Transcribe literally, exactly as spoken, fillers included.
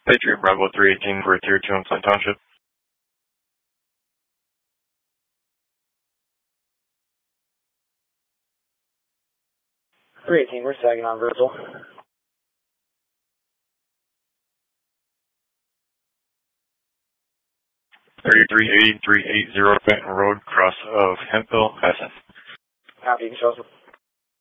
Patriot Bravo three eighteen for Tier two in Flint Township. three eighteen, we're sagging on Virgil. thirty-three eighty, three eighty Benton Road, cross of Hemphill, Hessen. Copy, you can show us.